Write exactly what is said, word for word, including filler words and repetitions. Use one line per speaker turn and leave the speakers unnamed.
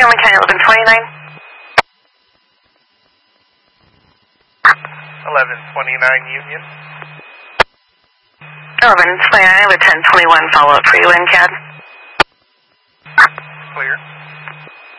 Family County eleven twenty-nine.
eleven twenty-nine Union.
eleven twenty-nine, I have a ten twenty-one follow-up for you, N C A D.
Clear.